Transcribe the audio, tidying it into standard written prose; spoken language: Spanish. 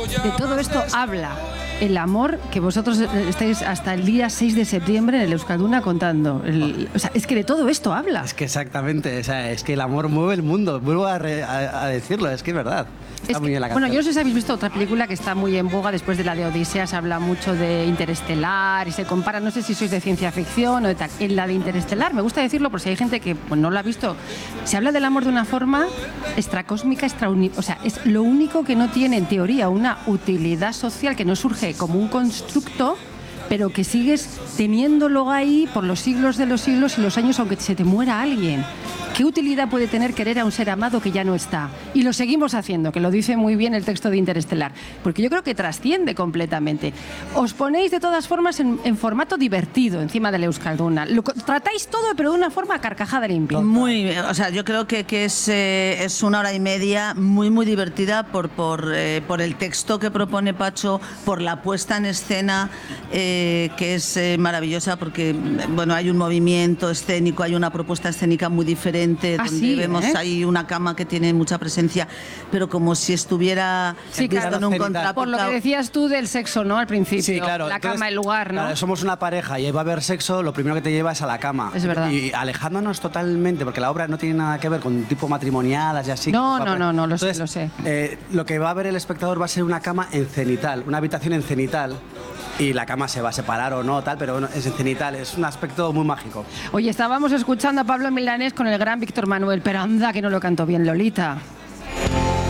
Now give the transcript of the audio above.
De todo esto habla el amor que vosotros estáis hasta el día 6 de septiembre en el Euskalduna contando. O sea, es que de todo esto habla. Es que exactamente, o sea, es que el amor mueve el mundo. Vuelvo a decirlo, es que es verdad. Está muy bien la canción. Bueno, yo no sé si habéis visto otra película que está muy en boga después de la de Odisea. Se habla mucho de Interestelar y se compara, no sé si sois de ciencia ficción o de tal. En la de Interestelar, me gusta decirlo por si hay gente que no lo ha visto, se habla del amor de una forma extracósmica, o sea, es lo único que no tiene en teoría una utilidad social, que no surge como un constructo, pero que sigues teniéndolo ahí por los siglos de los siglos y los años, aunque se te muera alguien. ¿Qué utilidad puede tener querer a un ser amado que ya no está? Y lo seguimos haciendo, que lo dice muy bien el texto de Interestelar, porque yo creo que trasciende completamente. Os ponéis de todas formas en formato divertido encima del Euskalduna. Lo tratáis todo, pero de una forma carcajada limpia. Muy, o sea, yo creo que es una hora y media muy, muy divertida por el texto que propone Pacho, por la puesta en escena, que es maravillosa, porque bueno, hay un movimiento escénico, hay una propuesta escénica muy diferente, donde sí, vemos ahí una cama que tiene mucha presencia, pero como si estuviera claro, en un contrapunto. Por lo que decías tú del sexo, ¿no? Al principio. Sí, claro. La Entonces, cama, el lugar, ¿no? Claro, somos una pareja y ahí va a haber sexo, lo primero que te lleva es a la cama. Es verdad. Y alejándonos totalmente, porque la obra no tiene nada que ver con tipo matrimoniadas y así. No, lo Entonces, sé. Lo que va a ver el espectador va a ser una cama en cenital, una habitación en cenital. Y la cama se va a separar o no, tal, pero bueno, es en cenital, es un aspecto muy mágico. Oye, estábamos escuchando a Pablo Milanés con el gran Víctor Manuel, pero anda que no lo cantó bien Lolita.